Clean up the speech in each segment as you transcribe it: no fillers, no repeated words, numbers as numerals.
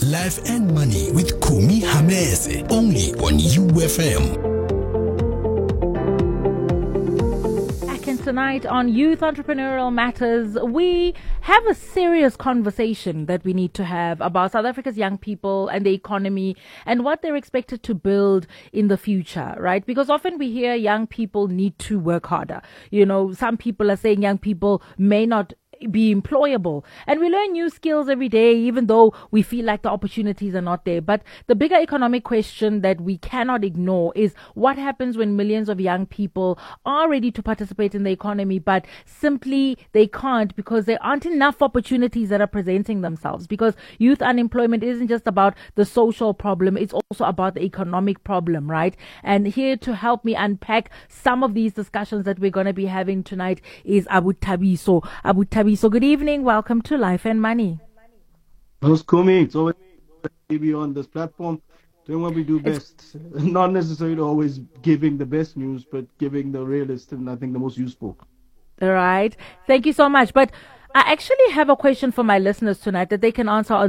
Life and Money with Kumi Hamese, only on UFM. And tonight on Youth Entrepreneurial Matters, we have a serious conversation that we need to have about South Africa's young people and the economy and what they're expected to build in the future, right? Because often we hear young people need to work harder. You know, some people are saying young people may not be employable, and we learn new skills every day, even though we feel like the opportunities are not there. But the bigger economic question that we cannot ignore is what happens when millions of young people are ready to participate in the economy, but simply they can't because there aren't enough opportunities that are presenting themselves. Because youth unemployment isn't just about the social problem, it's also about the economic problem, right? And here to help me unpack some of these discussions that we're going to be having tonight is Abu Thabiso. So good evening. Welcome to Life and Money. Those Kumi, it's always to be on this platform doing what we do best. Not necessarily always giving the best news, but giving the realist and I think the most useful. All right. Thank you so much. But I actually have a question for my listeners tonight that they can answer on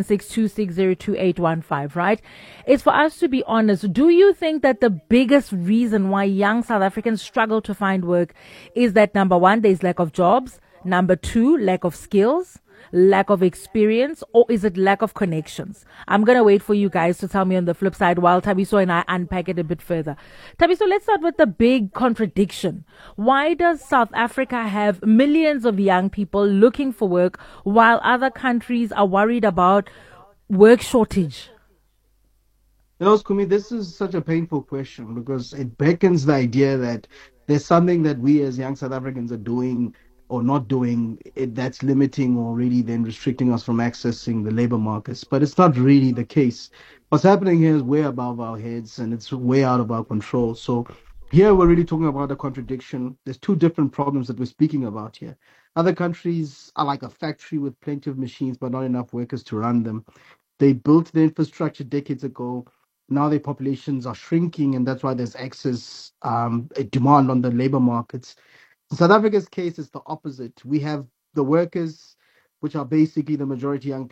0762602815, right? It's for us to be honest. Do you think that the biggest reason why young South Africans struggle to find work is that, number one, there's lack of jobs? Number two, lack of skills, lack of experience, or is it lack of connections? I'm going to wait for you guys to tell me on the flip side while Thabiso and I unpack it a bit further. Thabiso, let's start with the big contradiction. Why does South Africa have millions of young people looking for work while other countries are worried about work shortage? You know, Kumi, this is such a painful question because it beckons the idea that there's something that we as young South Africans are doing or not doing that's limiting or really then restricting us from accessing the labor markets. But it's not really the case. What's happening here is way above our heads and it's way out of our control. So here we're really talking about a contradiction. There's two different problems that we're speaking about here. Other countries are like a factory with plenty of machines, but not enough workers to run them. They built the infrastructure decades ago. Now their populations are shrinking, and that's why there's excess a demand on the labor markets. In South Africa's case, it's the opposite. We have the workers, which are basically the majority young